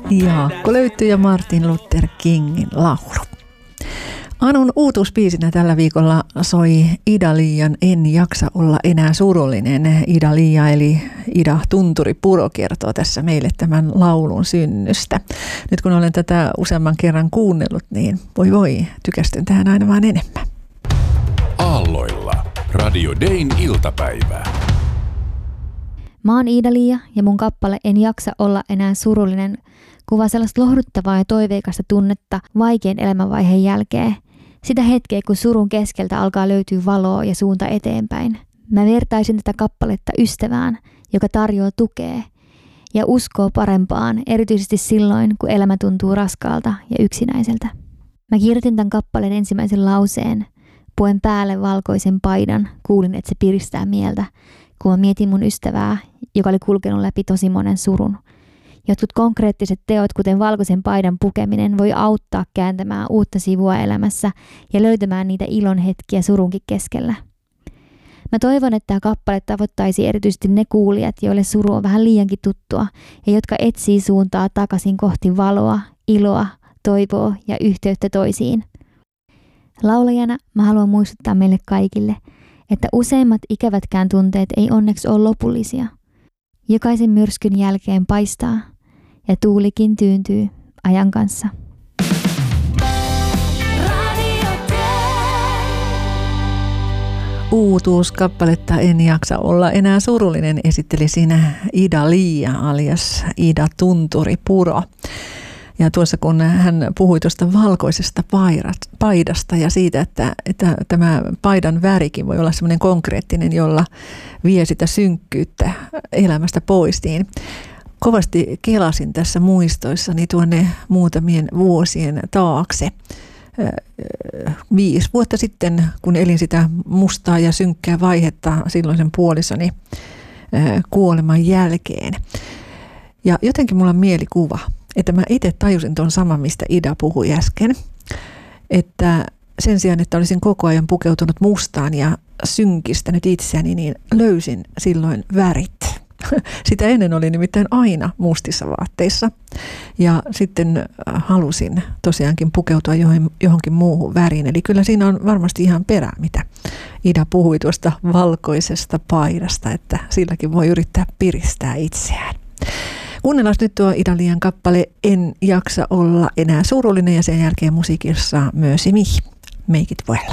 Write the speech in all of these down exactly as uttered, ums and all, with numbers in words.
Jaakko löytyy ja Martin Luther Kingin laulu. Anun uutuuspiisinä tällä viikolla soi Ida-Liian En jaksa olla enää surullinen. Ida-Liia eli Ida Tunturi Puro kertoo tässä meille tämän laulun synnystä. Nyt kun olen tätä useamman kerran kuunnellut, niin voi voi, tykästyn tähän aina vaan enemmän. Aalloilla. Radio Dayn iltapäivää. Mä oon Ida-Liia ja mun kappale En jaksa olla enää surullinen kuvaa sellaista lohduttavaa ja toiveikasta tunnetta vaikean elämänvaiheen jälkeen. Sitä hetkeä, kun surun keskeltä alkaa löytyä valoa ja suunta eteenpäin. Mä vertaisin tätä kappaletta ystävään, joka tarjoaa tukea ja uskoo parempaan, erityisesti silloin, kun elämä tuntuu raskaalta ja yksinäiseltä. Mä kirjoitin tämän kappaleen ensimmäisen lauseen, puen päälle valkoisen paidan, kuulin, että se piristää mieltä, kun mä mietin mun ystävää, joka oli kulkenut läpi tosi monen surun. Jotkut konkreettiset teot, kuten valkoisen paidan pukeminen, voi auttaa kääntämään uutta sivua elämässä ja löytämään niitä ilon hetkiä surunkin keskellä. Mä toivon, että tämä kappale tavoittaisi erityisesti ne kuulijat, joille suru on vähän liiankin tuttua ja jotka etsii suuntaa takaisin kohti valoa, iloa, toivoa ja yhteyttä toisiin. Laulajana mä haluan muistuttaa meille kaikille, että useimmat ikävätkään tunteet ei onneksi ole lopullisia. Jokaisen myrskyn jälkeen paistaa ja tuulikin tyyntyy ajan kanssa. Uutuuskappaletta En jaksa olla enää surullinen esitteli siinä Ida-Liia alias Ida Tunturi Puro. Ja tuossa kun hän puhui tuosta valkoisesta paidasta ja siitä, että, että tämä paidan värikin voi olla semmoinen konkreettinen, jolla vie sitä synkkyyttä elämästä pois, niin kovasti kelasin tässä muistoissani tuonne muutamien vuosien taakse. Viisi vuotta sitten, kun elin sitä mustaa ja synkkää vaihetta silloisen puolisoni kuoleman jälkeen. Ja jotenkin mulla on mielikuva, että mä itse tajusin tuon saman, mistä Ida puhui äsken, että sen sijaan, että olisin koko ajan pukeutunut mustaan ja synkistänyt itseäni, niin löysin silloin värit. Sitä ennen oli nimittäin aina mustissa vaatteissa ja sitten halusin tosiaankin pukeutua johonkin muuhun väriin. Eli kyllä siinä on varmasti ihan perää, mitä Ida puhui tuosta valkoisesta paidasta, että silläkin voi yrittää piristää itseään. Kuunnellaan nyt tuo Ida-Liian kappale En jaksa olla enää surullinen ja sen jälkeen musiikissa myös Mi. Make it well.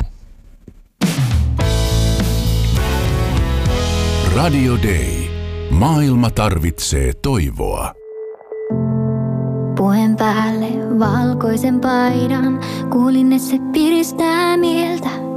Radio Day. Maailma tarvitsee toivoa. Puen päälle valkoisen paidan, kuulin, että se piristää mieltä.